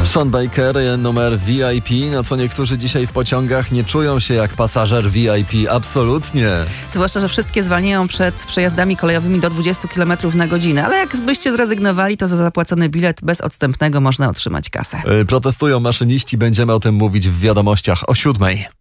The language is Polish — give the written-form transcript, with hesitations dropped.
Sean Baker, numer VIP, no co niektórzy dzisiaj w pociągach nie czują się jak pasażer VIP, absolutnie. Zwłaszcza, że wszystkie zwalniają przed przejazdami kolejowymi do 20 km na godzinę, ale jak byście zrezygnowali, to za zapłacony bilet bez odstępnego można otrzymać kasę. Protestują maszyniści, będziemy o tym mówić w wiadomościach o 7:00.